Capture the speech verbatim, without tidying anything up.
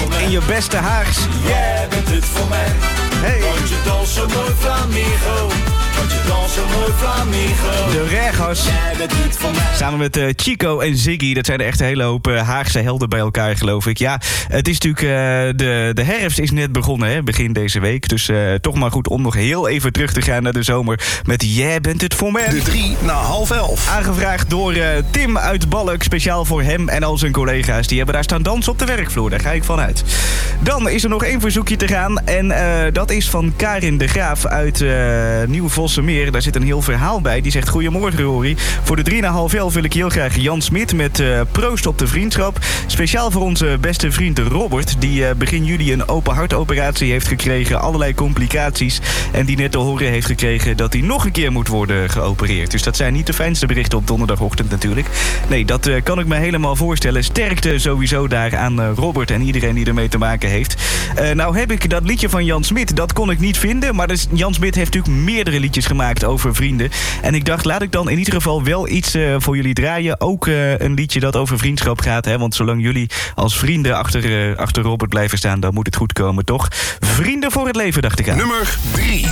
voor mij. In je beste Haags. Jij bent het voor mij. Hey. Want je danst zo mooi flamingo. Want je danst zo mooi flamingo. De Regos. Jij bent het voor mij. Samen met uh, Chico en Ziggy. Dat zijn er echt een hele hoop uh, Haagse helden bij elkaar, geloof ik. Ja, het is natuurlijk... Uh, de, de herfst is net begonnen, hè, begin deze week. Dus uh, toch maar goed om nog heel even terug te gaan naar de zomer. Met Jij bent het voor mij. De drie na half elf. Aangevraagd door uh, Tim uit Balk. Speciaal voor hem en al zijn collega's. Die hebben daar staan dansen op de werkvloer. Daar ga ik vanuit. Dan is er nog één verzoekje te gaan. En uh, dat is van Karin de Graaf uit uh, Nieuw-Vossemeer. Daar zit een heel verhaal bij. Die zegt: goedemorgen, Rory. Voor de drie na half elf wil ik heel graag Jan Smit met uh, proost op de vriendschap. Speciaal voor onze beste vriend Robert. Die uh, begin juli een open hartoperatie heeft gekregen. Allerlei complicaties. En die net te horen heeft gekregen dat hij nog een keer moet worden geopereerd. Dus dat zijn niet de fijnste berichten op donderdagochtend natuurlijk. Nee, dat uh, kan ik me helemaal voorstellen. Sterkte sowieso daar aan uh, Robert en iedereen die ermee te maken heeft. Uh, nou heb ik dat liedje van Jan Smit. Dat kon ik niet vinden. Maar dus Jan Smit heeft natuurlijk meerdere liedjes gemaakt over vrienden. En ik dacht, laat ik dan in ieder geval wel iets uh, voor jullie draaien. Ook uh, een liedje dat over vriendschap gaat. Hè? Want zolang jullie als vrienden achter, uh, achter Robert blijven staan, dan moet het goed komen, toch? Vrienden voor het leven, dacht ik aan. Nummer drie.